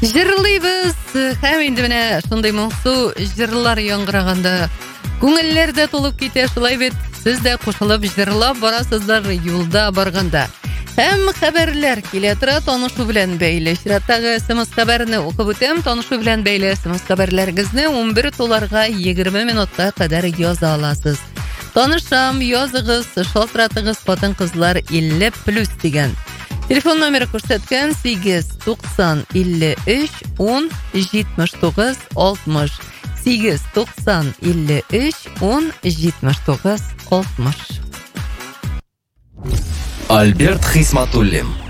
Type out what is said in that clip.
Жырлыйбыз, һәм инде менә шундай моңсу жырлар яңгыраганда күңелләр дә тулып китә, шулай бит. Сез дә кушылып жырлап барасыздар юлда барганда. Һәм хәбәрләр килә тора танышу белән бәйле. Чираттагы СМС хәбәрне укып үтәм. Танышу белән бәйле СМС хәбәрләрегезне 11 туларга 20 минутка кадәр яза аласыз. Танышам, языгыз, шалтыратыгыз хатын-кызлар 50+ дигән. Телефон номері күрсәткән 890 53 10 79 60. 890 53 10 79 60. Альберт Хисматуллин.